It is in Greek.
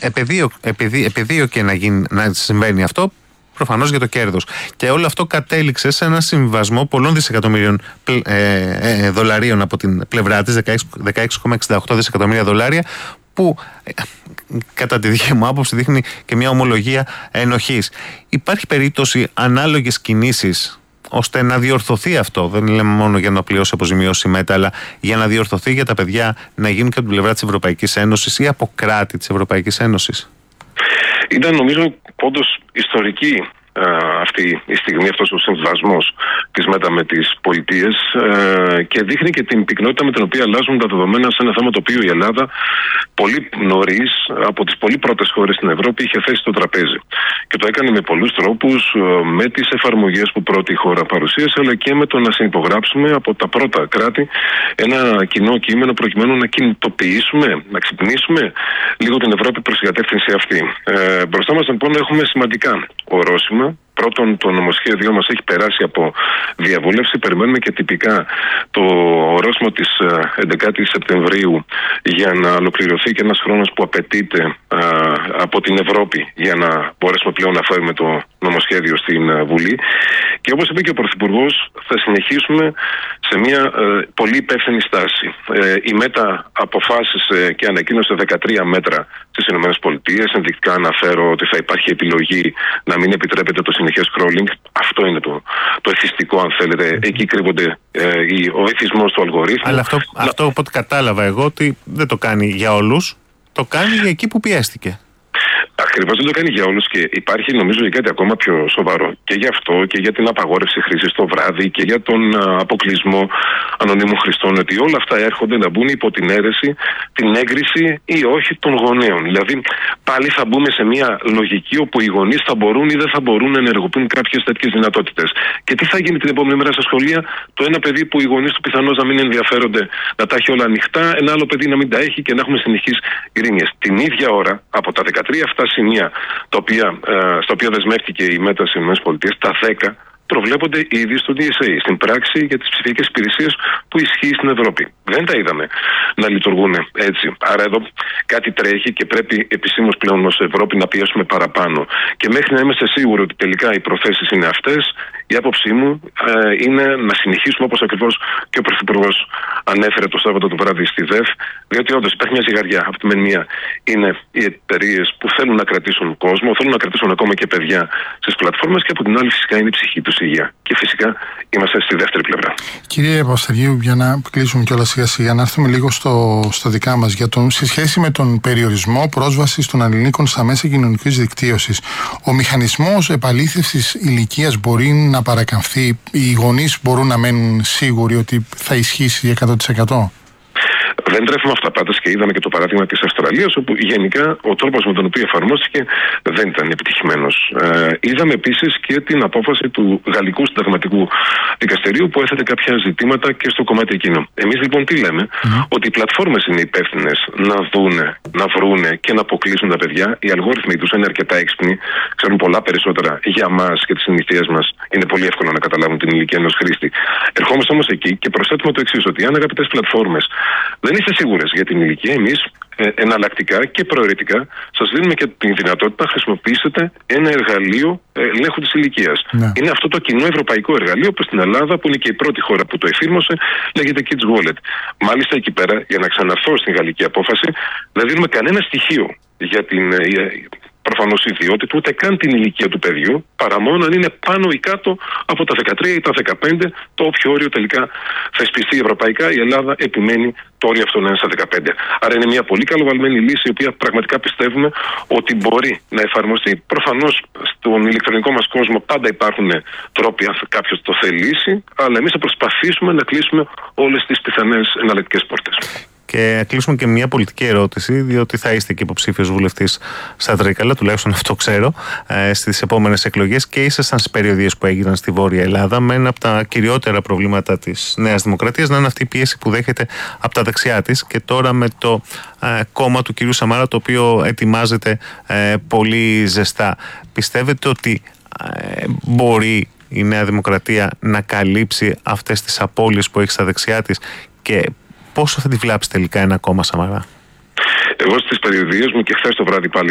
επεδίωκε να συμβαίνει αυτό, προφανώς για το κέρδος. Και όλο αυτό κατέληξε σε ένα συμβιβασμό πολλών δισεκατομμύριων δολαρίων από την πλευρά της, 16,68 δισεκατομμύρια δολάρια, που κατά τη δική μου άποψη δείχνει και μια ομολογία ενοχής. Υπάρχει περίπτωση ανάλογες κινήσεις ώστε να διορθωθεί αυτό? Δεν λέμε μόνο για να πληρώσει αποζημιώσει η ΜΕΤΑ, αλλά για να διορθωθεί για τα παιδιά, να γίνουν και από την πλευρά της Ευρωπαϊκής Ένωσης ή από κράτη της Ευρωπαϊκής Ένωσης. Ήταν, νομίζω, όντως ιστορική αυτή η στιγμή, αυτός ο συμβιβασμός της ΜΕΤΑ με τις πολιτείες, και δείχνει και την πυκνότητα με την οποία αλλάζουν τα δεδομένα σε ένα θέμα το οποίο η Ελλάδα πολύ νωρίς, από τις πολύ πρώτες χώρες στην Ευρώπη, είχε θέσει στο τραπέζι. Και το έκανε με πολλούς τρόπους, με τις εφαρμογές που πρώτη η χώρα παρουσίασε, αλλά και με το να συνυπογράψουμε από τα πρώτα κράτη ένα κοινό κείμενο προκειμένου να κινητοποιήσουμε, να ξυπνήσουμε λίγο την Ευρώπη προς την κατεύθυνση αυτή. Μπροστά μας, λοιπόν, έχουμε σημαντικά ορόσημα. Πρώτον, το νομοσχέδιό μας έχει περάσει από διαβούλευση. Περιμένουμε και τυπικά το ορόσημο της 11ης Σεπτεμβρίου για να ολοκληρωθεί και ένας χρόνος που απαιτείται από την Ευρώπη για να μπορέσουμε πλέον να φέρουμε το νομοσχέδιο στην Βουλή. Και όπως είπε και ο Πρωθυπουργός, θα συνεχίσουμε σε μια πολύ υπεύθυνη στάση. Η ΜΕΤΑ αποφάσισε και ανακοίνωσε 13 μέτρα στις ΗΠΑ. Ενδεικτικά αναφέρω ότι θα υπάρχει επιλογή να μην επιτρέπεται το συνεχές scrolling. Αυτό είναι το εθιστικό, αν θέλετε. Εκεί κρύβονται ο εθισμός του αλγορίθμου. Αλλά αυτό από ό,τι κατάλαβα εγώ, ότι δεν το κάνει για όλους. Το κάνει για εκεί που πιέστηκε. Ακριβώς, δεν το κάνει για όλους, και υπάρχει, νομίζω, και κάτι ακόμα πιο σοβαρό. Και για αυτό και για την απαγόρευση χρήσης το βράδυ και για τον αποκλεισμό ανωνύμων χρηστών, ότι όλα αυτά έρχονται να μπουν υπό την αίρεση, την έγκριση ή όχι των γονέων. Δηλαδή, πάλι θα μπούμε σε μια λογική όπου οι γονείς θα μπορούν ή δεν θα μπορούν να ενεργοποιούν κάποιες τέτοιες δυνατότητες. Και τι θα γίνει την επόμενη μέρα στα σχολεία? Το ένα παιδί που οι γονείς του πιθανώς να μην ενδιαφέρονται να τα έχει όλα ανοιχτά, ένα άλλο παιδί να μην τα έχει και να έχουμε συνεχείς ειρήνες. Την ίδια ώρα, από τα 13 αυτά σημεία στα οποία δεσμεύτηκε η ΜΕΤΑ στις ΗΠΑ, τα 10 προβλέπονται ήδη στο DSA, στην πράξη για τις ψηφιακές υπηρεσίες που ισχύει στην Ευρώπη. Δεν τα είδαμε να λειτουργούν έτσι. Άρα εδώ κάτι τρέχει και πρέπει επισήμως πλέον ως Ευρώπη να πιέσουμε παραπάνω. Και μέχρι να είμαστε σίγουροι ότι τελικά οι προθέσεις είναι αυτές, η άποψή μου είναι να συνεχίσουμε, όπως ακριβώς και ο Πρωθυπουργός ανέφερε το Σάββατο το βράδυ στη ΔΕΦ, διότι όντως υπάρχει μια ζυγαριά. Από τη μία είναι οι εταιρείες που θέλουν να κρατήσουν κόσμο, θέλουν να κρατήσουν ακόμα και παιδιά στις πλατφόρμες, και από την άλλη φυσικά είναι η ψυχή τους υγεία. Και φυσικά είμαστε στη δεύτερη πλευρά. Κύριε Παπαστεργίου, για να κλείσουμε κιόλας σιγά σιγά, να έρθουμε λίγο στο δικά μας, σε σχέση με τον περιορισμό πρόσβασης των ανηλίκων στα μέσα κοινωνικής δικτύωσης. Ο μηχανισμός επαλήθευσης ηλικίας μπορεί να παρακαμφθεί? Οι γονείς μπορούν να μένουν σίγουροι ότι θα ισχύσει 100%? Δεν τρέφουμε αυταπάτες, και είδαμε και το παράδειγμα της Αυστραλίας, όπου γενικά ο τρόπος με τον οποίο εφαρμόστηκε δεν ήταν επιτυχημένος. Είδαμε επίσης και την απόφαση του Γαλλικού Συνταγματικού Δικαστηρίου, που έθετε κάποια ζητήματα και στο κομμάτι εκείνο. Εμείς λοιπόν τι λέμε? Ότι οι πλατφόρμες είναι υπεύθυνες να δούνε, να βρούνε και να αποκλείσουν τα παιδιά. Οι αλγόριθμοι τους είναι αρκετά έξυπνοι, ξέρουν πολλά περισσότερα για μας και τις συνήθειές μας. Είναι πολύ εύκολο να καταλάβουν την ηλικία ενός χρήστη. Ερχόμαστε όμως εκεί και προσθέτουμε το εξής: ότι αν, αγαπητές πλατφόρμες, δεν είστε σίγουρες για την ηλικία, εμείς εναλλακτικά και προαιρετικά σας δίνουμε και την δυνατότητα να χρησιμοποιήσετε ένα εργαλείο ελέγχου της ηλικίας. Ναι. Είναι αυτό το κοινό ευρωπαϊκό εργαλείο που στην Ελλάδα, που είναι και η πρώτη χώρα που το εφήρμοσε, λέγεται Kids Wallet. Μάλιστα εκεί πέρα, για να ξαναρθώ στην γαλλική απόφαση, δεν δίνουμε κανένα στοιχείο για την προφανώς ιδιότητα, ούτε καν την ηλικία του παιδιού, παρά μόνο αν είναι πάνω ή κάτω από τα 13 ή τα 15, το όποιο όριο τελικά θεσπιστεί ευρωπαϊκά. Η Ελλάδα επιμένει το όριο αυτό να είναι στα 15. Άρα είναι μια πολύ καλοβαλμένη λύση, η οποία πραγματικά πιστεύουμε ότι μπορεί να εφαρμοστεί. Προφανώς στον ηλεκτρονικό μας κόσμο πάντα υπάρχουν τρόποι, αν κάποιος το θελήσει, αλλά εμείς θα προσπαθήσουμε να κλείσουμε όλες τις πιθανές εναλλακτικές πόρτες. Και να κλείσουμε και μια πολιτική ερώτηση, διότι θα είστε και υποψήφιος βουλευτής στα Τρίκαλα, τουλάχιστον αυτό ξέρω, στις επόμενες εκλογές, και ήσασταν στις περιοδίες που έγιναν στη Βόρεια Ελλάδα, με ένα από τα κυριότερα προβλήματα της Νέας Δημοκρατίας να είναι αυτή η πίεση που δέχεται από τα δεξιά της, και τώρα με το κόμμα του κυρίου Σαμάρα, το οποίο ετοιμάζεται πολύ ζεστά. Πιστεύετε ότι μπορεί η Νέα Δημοκρατία να καλύψει αυτές τις απώλειες που έχει στα δεξιά της, και πόσο θα τη βλάψει τελικά ένα κόμμα Σαμαρά? Εγώ στις περιοδίες μου, και χθες το βράδυ πάλι